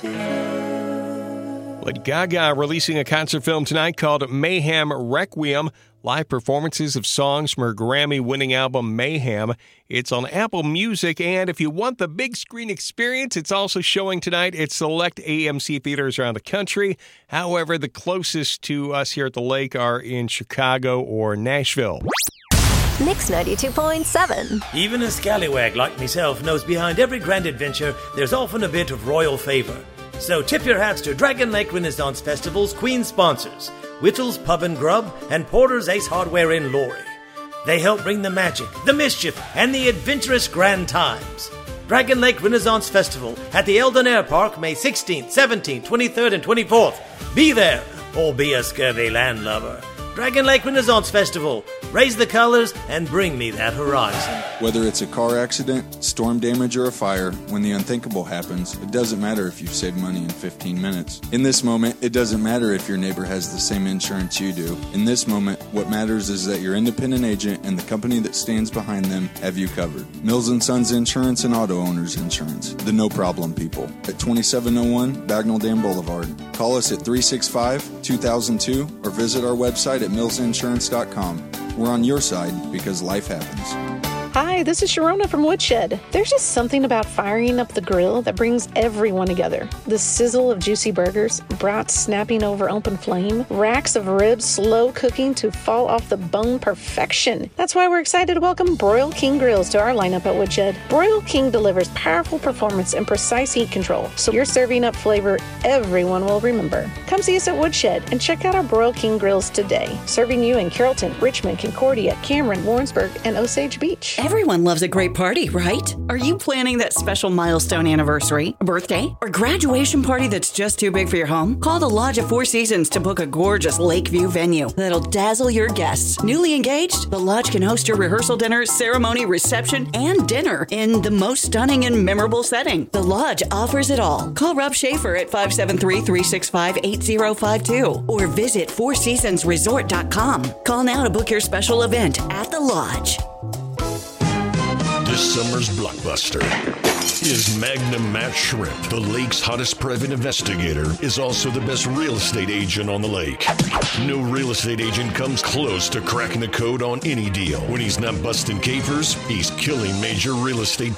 Lady Gaga releasing a concert film tonight called Mayhem Requiem. Live performances of songs from her Grammy-winning album Mayhem. It's on Apple Music, and if you want the big screen experience, it's also showing tonight at select AMC theaters around the country. However, the closest to us here at the lake are in Chicago or Nashville. Mix 92.7. Even a scallywag like myself knows behind every grand adventure there's often a bit of royal favor. So tip your hats to Dragon Lake Renaissance Festival's Queen sponsors, Whittle's Pub and Grub and Porter's Ace Hardware in Laurie. They help bring the magic, the mischief, and the adventurous grand times. Dragon Lake Renaissance Festival at the Eldon Air Park, May 16th, 17th, 23rd, and 24th. Be there, or be a scurvy landlubber. Dragon Lake Renaissance Festival. Raise the colors and bring me that horizon. Whether it's a car accident, storm damage, or a fire, when the unthinkable happens, it doesn't matter if you've saved money in 15 minutes. In this moment, it doesn't matter if your neighbor has the same insurance you do. In this moment, what matters is that your independent agent and the company that stands behind them have you covered. Mills & Sons Insurance and Auto Owners Insurance. The no-problem people. At 2701 Bagnell Dam Boulevard. Call us at 365-2002 or visit our website at millsinsurance.com. We're on your side because life happens. Hi, this is Sharona from Woodshed. There's just something about firing up the grill that brings everyone together. The sizzle of juicy burgers, brats snapping over open flame, racks of ribs slow cooking to fall off the bone perfection. That's why we're excited to welcome Broil King Grills to our lineup at Woodshed. Broil King delivers powerful performance and precise heat control, so you're serving up flavor everyone will remember. Come see us at Woodshed and check out our Broil King Grills today, serving you in Carrollton, Richmond, Concordia, Cameron, Lawrenceburg, and Osage Beach. Everyone loves a great party, right? Are you planning that special milestone anniversary, a birthday, or graduation party that's just too big for your home? Call the Lodge of Four Seasons to book a gorgeous Lakeview venue that'll dazzle your guests. Newly engaged? The Lodge can host your rehearsal dinner, ceremony, reception, and dinner in the most stunning and memorable setting. The Lodge offers it all. Call Rob Schaefer at 573-365-8052 or visit fourseasonsresort.com. Call now to book your special event at the Lodge. This summer's blockbuster is Magnum Matt Shrimp. The lake's hottest private investigator is also the best real estate agent on the lake. No real estate agent comes close to cracking the code on any deal. When he's not busting capers, he's killing major real estate